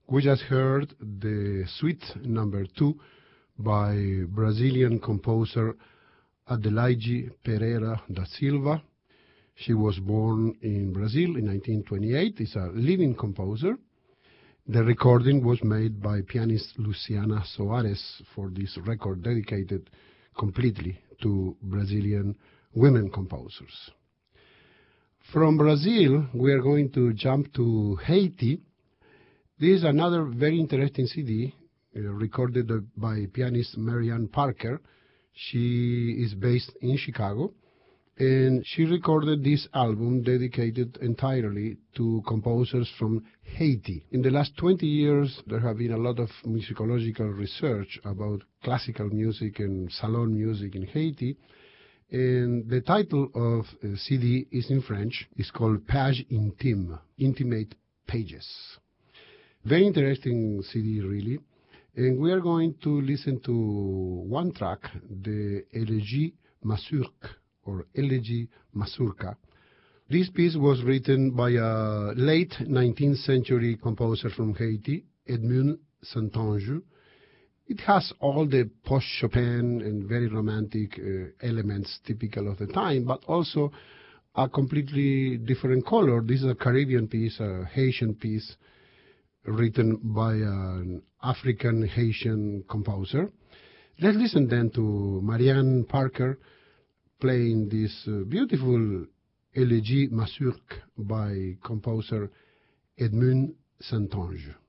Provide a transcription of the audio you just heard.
We just heard the Suite Number 2 by Brazilian composer Adelaide Pereira da Silva. She was born in Brazil in 1928. Is a living composer. The recording was made by pianist Luciana Soares for this record dedicated completely to Brazilian women composers. From Brazil, we are going to jump to Haiti. This is another very interesting CD recorded by pianist Marianne Parker. She is based in Chicago, and she recorded this album dedicated entirely to composers from Haiti. In the last 20 years, there have been a lot of musicological research about classical music and salon music in Haiti. And the title of the CD is in French. It's called Page Intime, Intimate Pages. Very interesting CD, really. And we are going to listen to one track, the Elegie Mazurque, or Elegie Mazurka. This piece was written by a late 19th century composer from Haiti, Edmund Saintonge. It has all the post-Chopin and very romantic elements typical of the time, but also a completely different color. This is a Caribbean piece, a Haitian piece, written by an African Haitian composer. Let's listen then to Marianne Parker playing this beautiful Elegie Mazurque by composer Edmund Saintonge.